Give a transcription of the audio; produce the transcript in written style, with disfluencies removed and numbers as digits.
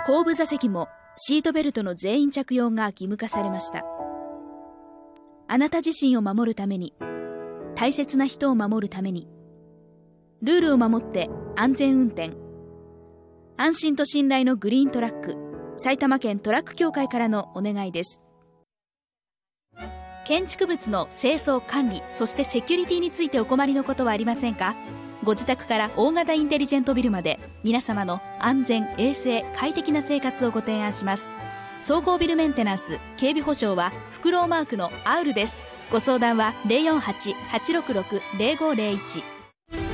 後部座席もシートベルトの全員着用が義務化されました。あなた自身を守るために、大切な人を守るために、ルールを守って安全運転。安心と信頼のグリーントラック、埼玉県トラック協会からのお願いです。建築物の清掃管理、そしてセキュリティについてお困りのことはありませんか？ご自宅から大型インテリジェントビルまで、皆様の安全・衛生・快適な生活をご提案します。総合ビルメンテナンス、警備保証はフクロウマークのアウルです。ご相談は 048-866-0501